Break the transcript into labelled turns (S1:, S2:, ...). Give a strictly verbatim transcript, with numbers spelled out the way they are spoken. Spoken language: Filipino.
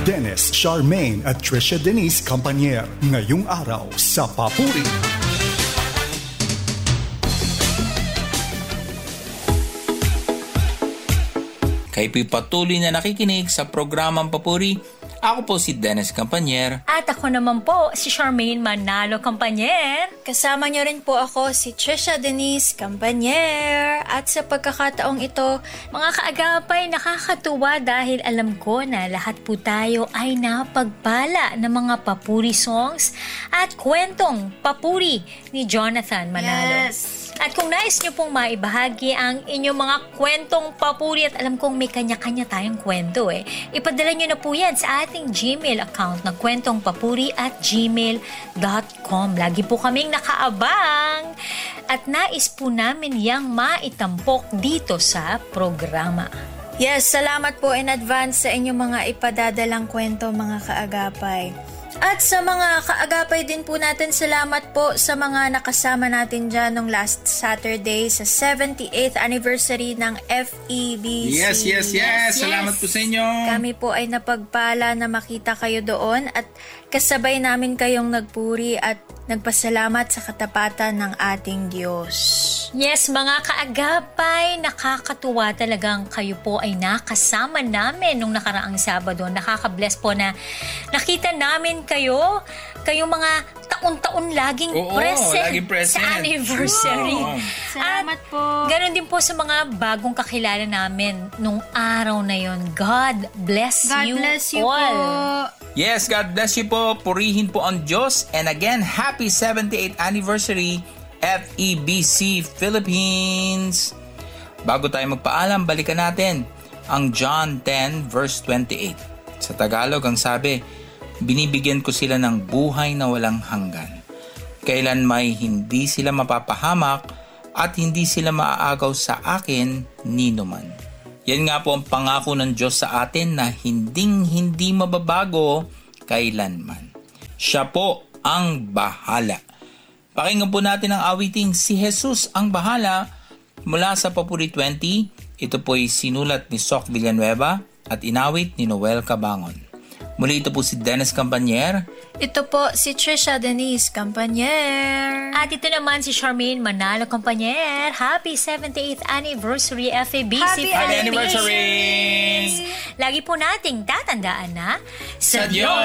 S1: Dennis Charmaine at Trisha Denise Campanier. Ngayong araw sa Papuri.
S2: Kayo po'y patuloy na nakikinig sa programang Papuri. Ako po si Dennis Campanier.
S3: At ako naman po si Charmaine Manalo Campanier.
S4: Kasama niyo rin po ako si Trisha Denise Campanier. At sa pagkakataong ito,
S3: Mga kaagapay, nakakatuwa dahil alam ko na lahat po tayo ay napagpala ng mga papuri songs at kwentong papuri ni Jonathan Manalo.
S4: Yes.
S3: At kung nais niyo pong maibahagi ang inyong mga kwentong papuri, at alam kong may kanya-kanya tayong kwento eh, ipadala niyo na po yan sa ating Gmail account na kwentongpapuri at gmail dot com. Lagi po kaming nakaabang at nais po namin yang maitampok dito sa programa.
S4: yes, salamat po in advance sa inyong mga ipadadalang kwento, mga kaagapay. At sa mga kaagapay din po natin, salamat po sa mga nakasama natin dyan nung last Saturday sa seventy-eighth anniversary ng F E B C.
S2: Yes, yes, yes. Salamat po sa inyo.
S4: Kami po ay napagpala na makita kayo doon at kasabay namin kayong nagpuri at nagpasalamat sa katapatan ng ating Diyos.
S3: Yes, mga kaagapay, nakakatuwa talagang kayo po ay nakasama namin nung nakaraang Sabado. Nakaka-bless po na nakita namin kayo, kayong mga taon-taon laging
S2: Oo,
S3: present,
S2: laging present.
S3: sa anniversary.
S2: Oo.
S4: Salamat
S3: At
S4: po.
S3: Ganon din po sa mga bagong kakilala namin nung araw na yon. God bless
S4: God
S3: you
S4: bless you
S3: all.
S4: po.
S2: Yes, God bless you po. Purihin po ang Diyos. And again, happy seventy-eighth anniversary F E B C Philippines. Bago tayo magpaalam, balikan natin ang John ten verse twenty-eight. Sa Tagalog ang sabi, binibigyan ko sila ng buhay na walang hanggan. Kailan may hindi sila mapapahamak at hindi sila maaagaw sa akin ninuman. Yan nga po ang pangako ng Diyos sa atin na hinding hindi mababago kailanman. Siya po ang bahala. Pakinggan po natin ang awiting Si Jesus ang Bahala mula sa Papuri twenty. Ito po ay sinulat ni Soc Villanueva at inawit ni Noel Cabangon. Muli ito po si Dennis Campanier.
S4: Ito po si Trisha Denise Campanier.
S3: At ito naman si Charmaine Manalo Campanier. Happy seventy-eighth anniversary F E B C
S4: Happy
S3: Philippines.
S2: anniversary!
S3: Lagi po nating tatandaan na
S2: Sa Diyos